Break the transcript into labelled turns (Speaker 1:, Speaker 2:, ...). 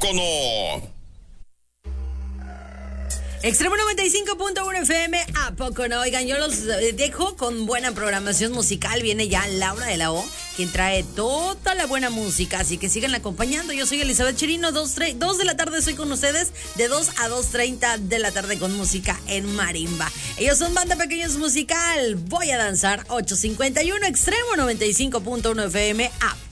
Speaker 1: poco no?
Speaker 2: Extremo 95.1 FM, ¿a poco no? Oigan, yo los dejo con buena programación musical. Viene ya Laura de la O, quien trae toda la buena música, así que sigan acompañando. Yo soy Elizabeth Chirino, 2 de la tarde estoy con ustedes, de 2 a 2:30 de la tarde con música en marimba. Ellos son Banda Pequeños Musical, Voy a Danzar, 851, Extremo 95.1 FM,